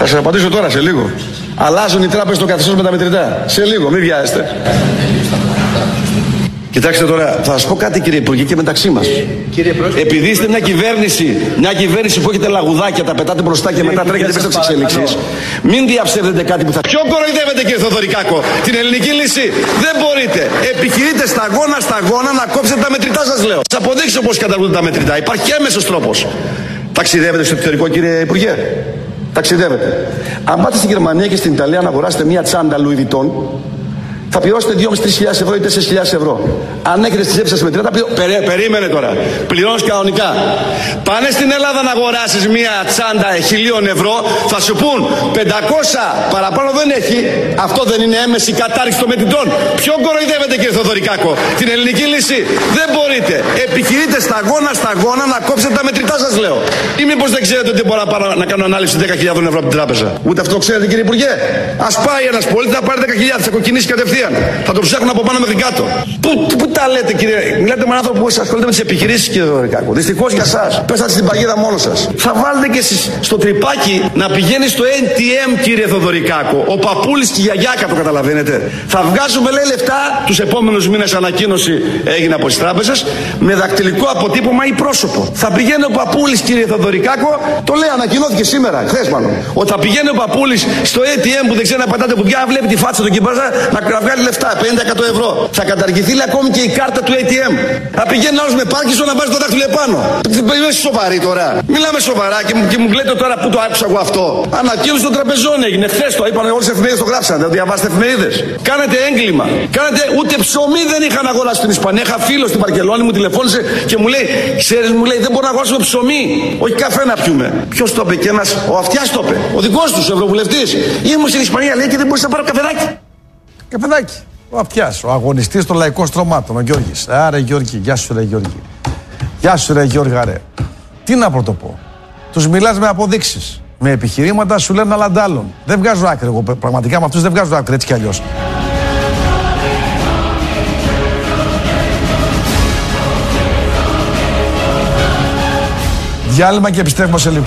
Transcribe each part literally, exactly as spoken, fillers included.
Θα σας απαντήσω τώρα σε λίγο. Αλλάζουν οι τράπεζες το καθεστώς με τα μετρητά. Σε λίγο, μην βιάζεστε. Κοιτάξτε τώρα, θα σας πω κάτι κύριε Υπουργέ και μεταξύ μας. Επειδή είστε μια κυβέρνηση, μια κυβέρνηση που έχετε λαγουδάκια, τα πετάτε μπροστά και μετά τρέχετε πίσω τις εξέλιξεις, μην διαψεύδετε κάτι που θα... Ποιον κοροϊδεύετε κύριε Θοδωρικάκο, την ελληνική λύση? Δεν μπορείτε. Επιχειρείτε σταγόνα σταγόνα να κόψετε τα μετρητά σας λέω. Σας αποδείξω πώς καταργούνται τα μετρητά. Υπάρχει και έμεσος τρόπος. Ταξιδεύετε στο εξωτερικό κύριε Υπουργέ? Ταξιδεύετε. Αν πάτε στην Γερμανία και στην Ιταλία να αγοράσετε μια τσάντα Louis Vuitton, θα πληρώσετε δυόμισι με τρεις χιλιάδες ευρώ ή τέσσερις χιλιάδες ευρώ. Αν έχετε στη τσέπη σας μετρητά, πληρώ... Περί... περίμενε τώρα. Πληρώνεις κανονικά. Πάνε στην Ελλάδα να αγοράσεις μία τσάντα χιλίων ευρώ, θα σου πούν πεντακόσια παραπάνω δεν έχει. Αυτό δεν είναι έμεση κατάρριξη των μετρητών? Ποιον κοροϊδεύετε κύριε Θοδωρικάκο, την ελληνική λύση? Δεν μπορείτε. Επιχειρείτε σταγόνα σταγόνα να κόψετε τα μετρητά σας λέω. Ή μήπως δεν ξέρετε ότι μπορώ να, πάρω, να κάνω ανάλυση δέκα χιλιάδες ευρώ από την τράπεζα? Ούτε αυτό ξέρετε κύριε Υπουργέ? Ας πάει ένας πολίτης να πάρει δέκα χιλιάδες, θα κοκκινήσει κατευθείαν. Θα το ψάχνουν από πάνω μέχρι κάτω. Πού, πού τα λέτε κύριε? Μιλάτε με έναν άνθρωπο που ασχολείται με τις επιχειρήσεις κύριε Θοδωρικάκο. Δυστυχώς για εσάς. Πέσατε στην παγίδα μόνος σας. Θα βάλετε και εσείς στο τρυπάκι να πηγαίνει στο έι τι εμ κύριε Θοδωρικάκο. Ο παππούλης και η γιαγιάκα, το καταλαβαίνετε. Θα βγάζουμε λέει λεφτά, τους επόμενους μήνες ανακοίνωση έγινε από τις τράπεζες, με δακτυλικό αποτύπωμα ή πρόσωπο. Θα πηγαίνει ο παππούλης κύριε Θοδωρικάκο, το λέει ανακοινώθηκε σήμερα, χθες μάλλον. Ότι θα πηγαίνει ο παππούλης στο έι τι εμ που δεν ξέρει να πατάτε κουμπιά, βλέπει τη φάτσα του και να βγάλει λεφτά, πενήντα εκατό ευρώ. Θα καταργηθεί λέει, ακόμη και η κάρτα του έι τι εμ. Θα πηγαίνει άλλος με πάρκινσο να βάζει το δάχτυλο επάνω. Είσαι σοβαρή τώρα? Μιλάμε σοβαρά και, και μου λέτε τώρα που το άκουσα εγώ αυτό. Ανακοίνωση των τραπεζών έγινε. Χθες το είπαν όλες τις εφημερίδες, το γράψανε. Δεν διαβάσετε εφημερίδες? Κάνετε έγκλημα. Κάνετε, ούτε ψωμί δεν είχα να αγοράσει στην Ισπανία. Είχα φίλο στην Βαρκελόνη, μου τηλεφώνησε και μου λέει, ξέρεις, μου λέει, δεν μπορώ να αγοράσουμε ψωμί. Όχι καφέ να πιούμε. Ποιος το είπε? Και ένας, ο αυτιάς το είπε. Ο δικός του ευρωβουλευτής. Ήμουν στην Ισπανία λέει και δεν μπορούσα να πάρω καφεδάκι. Καφεδάκι. Ο Απιάς, ο αγωνιστής των λαϊκών στρωμάτων, ο Γιώργης. Άρα Γιώργη, γεια σου ρε Γιώργη. Γεια σου ρε Γιώργα ρε. Τι να πρωτοπώ? Τους μιλάς με αποδείξεις, με επιχειρήματα, σου λένε άλλα ντάλλον. Δεν βγάζω άκρη, εγώ πραγματικά με αυτούς δεν βγάζω άκρη έτσι κι αλλιώς. Διάλειμμα και επιστρέφουμε σε λίγο.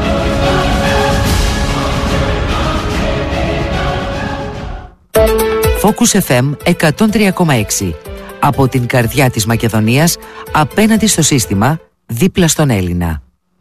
Focus εφ εμ εκατόν τρία κόμμα έξι. Από την καρδιά της Μακεδονίας, απέναντι στο σύστημα, δίπλα στον Έλληνα.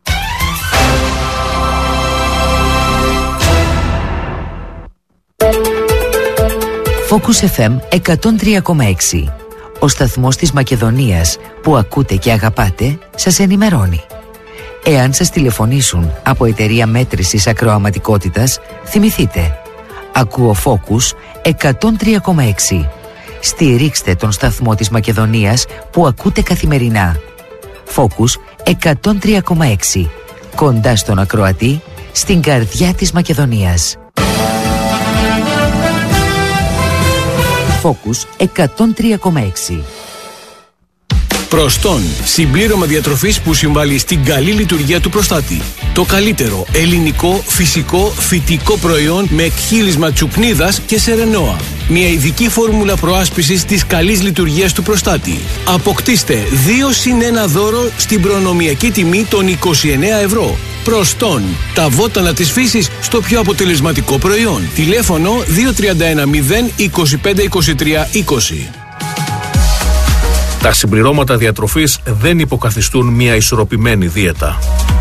Focus εφ εμ εκατόν τρία κόμμα έξι. Ο σταθμός της Μακεδονίας που ακούτε και αγαπάτε, σας ενημερώνει. Εάν σας τηλεφωνήσουν από εταιρεία μέτρησης ακροαματικότητας, θυμηθείτε. Ακούω Focus εκατόν τρία κόμμα έξι. Στηρίξτε τον σταθμό της Μακεδονίας που ακούτε καθημερινά. Focus εκατόν τρία κόμμα έξι. Κοντά στον ακροατή, στην καρδιά της Μακεδονίας. Focus εκατόν τρία κόμμα έξι. Προστών, συμπλήρωμα διατροφής που συμβάλλει στην καλή λειτουργία του προστάτη. Το καλύτερο ελληνικό, φυσικό, φυτικό προϊόν με εκχύλισμα τσουπνίδας και σερενόα. Μια ειδική φόρμουλα προάσπισης της καλής λειτουργίας του προστάτη. Αποκτήστε δύο συν ένα δώρο στην προνομιακή τιμή των είκοσι εννέα ευρώ. Προστών, τα βότανα της φύσης στο πιο αποτελεσματικό προϊόν. Τηλέφωνο δύο τρία ένα μηδέν είκοσι πέντε είκοσι τρία είκοσι. Τα συμπληρώματα διατροφής δεν υποκαθιστούν μια ισορροπημένη δίαιτα.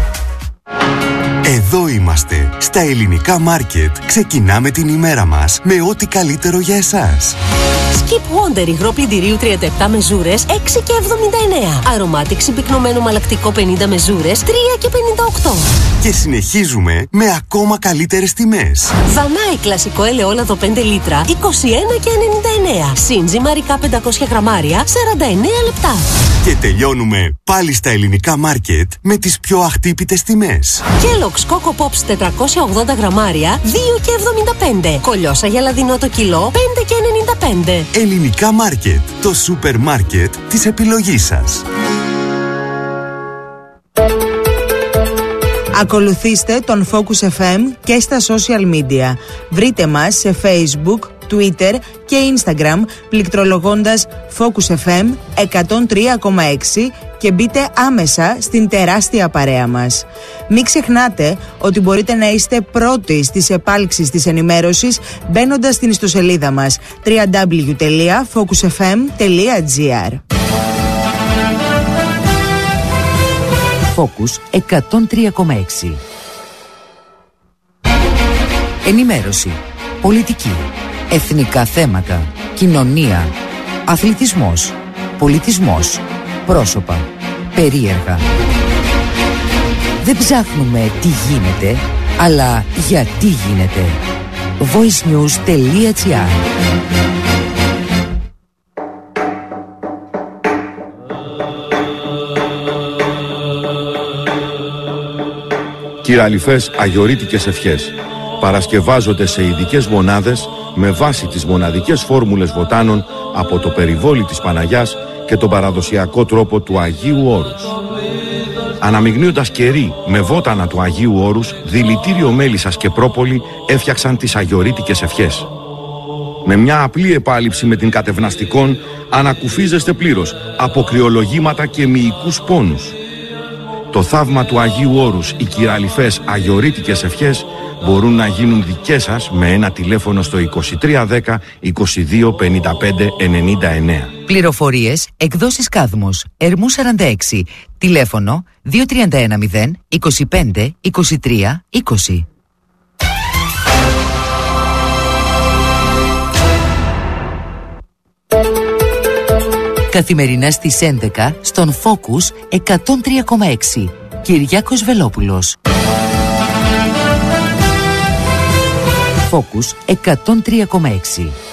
Εδώ είμαστε, στα ελληνικά μάρκετ. Ξεκινάμε την ημέρα μας με ό,τι καλύτερο για εσάς. Skip Wonder υγρό πλυντηρίου τριάντα επτά μεζούρες έξι και εβδομήντα εννέα. Αρωμάτικ συμπυκνωμένο μαλακτικό πενήντα μεζούρες τρία και πενήντα οκτώ. Και συνεχίζουμε με ακόμα καλύτερες τιμές. Δανάη κλασικό ελαιόλαδο πέντε λίτρα είκοσι ένα και ενενήντα εννέα. Σύντζι μαρικά πεντακόσια γραμμάρια σαράντα εννέα λεπτά. Και τελειώνουμε πάλι στα ελληνικά μάρκετ με τις πιο αχτύπητες τιμές. Kellogg's Coco Pops τετρακόσια ογδόντα γραμμάρια δύο και εβδομήντα πέντε. Κολιόσα γελαδινό το κιλό πέντε και ενενήντα πέντε. Ελληνικά μάρκετ, το σούπερ μάρκετ της επιλογής σας. Ακολουθήστε τον Focus εφ εμ και στα social media. Βρείτε μας σε Facebook, Twitter και Instagram πληκτρολογώντας Focus εφ εμ εκατόν τρία κόμμα έξι και μπείτε άμεσα στην τεράστια παρέα μας. Μην ξεχνάτε ότι μπορείτε να είστε πρώτοι στις επάλξεις της ενημέρωσης μπαίνοντας στην ιστοσελίδα μας double-u double-u double-u τελεία focus f m τελεία g r. Focus εκατόν τρία κόμμα έξι. Ενημέρωση, πολιτική, εθνικά θέματα, κοινωνία, αθλητισμός, πολιτισμός, πρόσωπα, περίεργα. Δεν ψάχνουμε τι γίνεται, αλλά γιατί γίνεται. voice news τελεία g r. Κυραλιφές αγιορείτικες ευχές παρασκευάζονται σε ειδικές μονάδες με βάση τις μοναδικές φόρμουλες βοτάνων από το περιβόλι της Παναγιάς και τον παραδοσιακό τρόπο του Αγίου Όρους. Αναμειγνύοντας κερί με βότανα του Αγίου Όρους, δηλητήριο μέλισσας και πρόπολη έφτιαξαν τις αγιορείτικες ευχές. Με μια απλή επάλυψη με την κατευναστικών ανακουφίζεστε πλήρως από κρυολογήματα και μυϊκούς πόνους. Το θαύμα του Αγίου Όρους, οι κυραλιφές αγιορείτικες ευχές μπορούν να γίνουν δικές σας με ένα τηλέφωνο στο είκοσι τρία δέκα είκοσι δύο πενήντα πέντε ενενήντα εννέα. Πληροφορίες, εκδόσεις Κάδμος, Ερμού σαράντα έξι, τηλέφωνο δύο τρία ένα μηδέν είκοσι πέντε είκοσι τρία είκοσι. Καθημερινά στις έντεκα στον Focus εκατόν τρία κόμμα έξι. Κυριάκος Βελόπουλος. Focus εκατόν τρία κόμμα έξι.